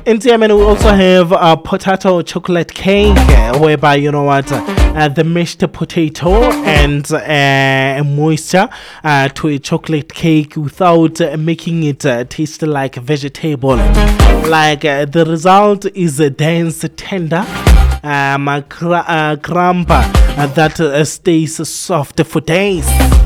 In Yemen, we also have a potato chocolate cake, whereby you know what, the mashed potato and moisture to a chocolate cake without making it taste like vegetable. Like the result is a dense, tender crumb that stays soft for days.